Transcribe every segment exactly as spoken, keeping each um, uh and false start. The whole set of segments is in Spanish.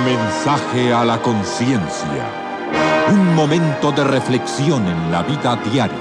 Mensaje a la conciencia. Un momento de reflexión en la vida diaria.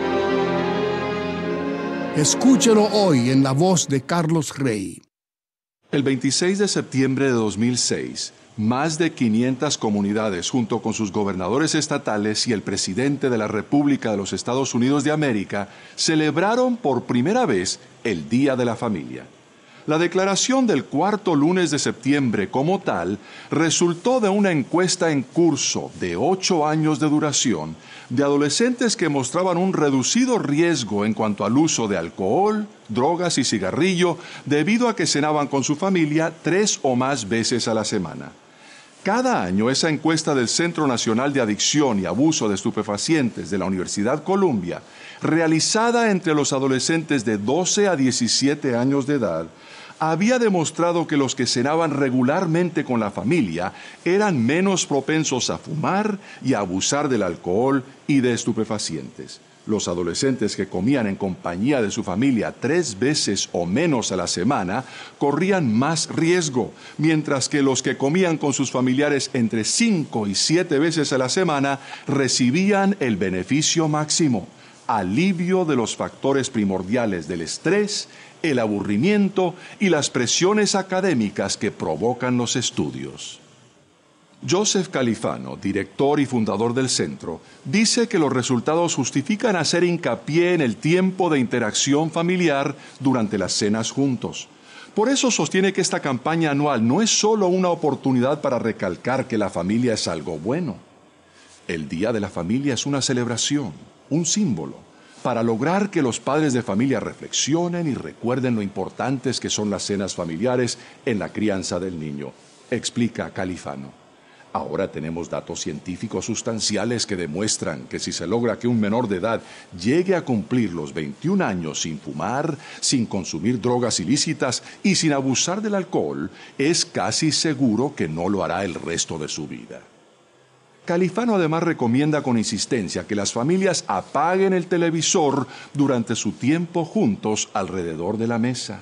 Escúchelo hoy en la voz de Carlos Rey. El veintiséis de septiembre de dos mil seis, más de quinientas comunidades, junto con sus gobernadores estatales y el presidente de la República de los Estados Unidos de América, celebraron por primera vez el Día de la Familia. La declaración del cuarto lunes de septiembre como tal resultó de una encuesta en curso de ocho años de duración de adolescentes que mostraban un reducido riesgo en cuanto al uso de alcohol, drogas y cigarrillo debido a que cenaban con su familia tres o más veces a la semana. Cada año esa encuesta del Centro Nacional de Adicción y Abuso de Estupefacientes de la Universidad Columbia, realizada entre los adolescentes de doce a diecisiete años de edad, había demostrado que los que cenaban regularmente con la familia eran menos propensos a fumar y a abusar del alcohol y de estupefacientes. Los adolescentes que comían en compañía de su familia tres veces o menos a la semana corrían más riesgo, mientras que los que comían con sus familiares entre cinco y siete veces a la semana recibían el beneficio máximo: alivio de los factores primordiales del estrés, el aburrimiento y las presiones académicas que provocan los estudios. Joseph Califano, director y fundador del centro, dice que los resultados justifican hacer hincapié en el tiempo de interacción familiar durante las cenas juntos. Por eso sostiene que esta campaña anual no es solo una oportunidad para recalcar que la familia es algo bueno. El Día de la Familia es una celebración, un símbolo, para lograr que los padres de familia reflexionen y recuerden lo importantes que son las cenas familiares en la crianza del niño, explica Califano. Ahora tenemos datos científicos sustanciales que demuestran que si se logra que un menor de edad llegue a cumplir los veintiún años sin fumar, sin consumir drogas ilícitas y sin abusar del alcohol, es casi seguro que no lo hará el resto de su vida. Califano además recomienda con insistencia que las familias apaguen el televisor durante su tiempo juntos alrededor de la mesa.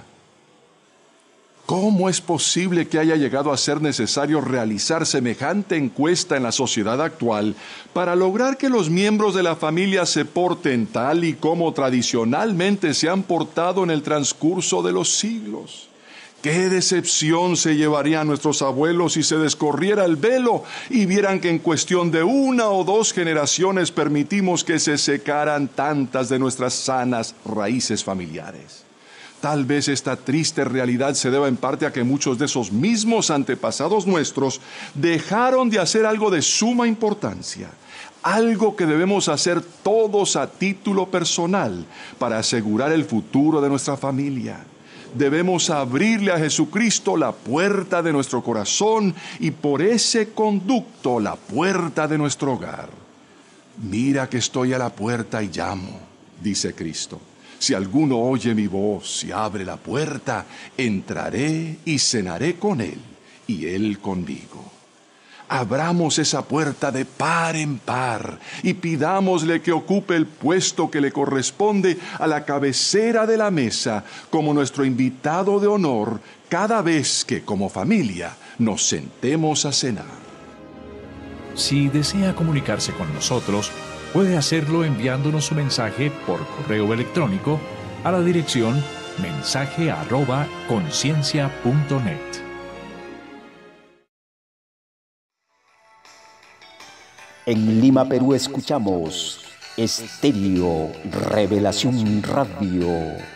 ¿Cómo es posible que haya llegado a ser necesario realizar semejante encuesta en la sociedad actual para lograr que los miembros de la familia se porten tal y como tradicionalmente se han portado en el transcurso de los siglos? ¡Qué decepción se llevarían nuestros abuelos si se descorriera el velo y vieran que en cuestión de una o dos generaciones permitimos que se secaran tantas de nuestras sanas raíces familiares! Tal vez esta triste realidad se deba en parte a que muchos de esos mismos antepasados nuestros dejaron de hacer algo de suma importancia, algo que debemos hacer todos a título personal para asegurar el futuro de nuestra familia. Debemos abrirle a Jesucristo la puerta de nuestro corazón y por ese conducto la puerta de nuestro hogar. Mira que estoy a la puerta y llamo, dice Cristo. Si alguno oye mi voz y abre la puerta, entraré y cenaré con él y él conmigo. Abramos esa puerta de par en par y pidámosle que ocupe el puesto que le corresponde a la cabecera de la mesa como nuestro invitado de honor cada vez que como familia nos sentemos a cenar. Si desea comunicarse con nosotros, puede hacerlo enviándonos su mensaje por correo electrónico a la dirección mensaje arroba conciencia punto net. En Lima, Perú, escuchamos Estéreo Revelación Radio.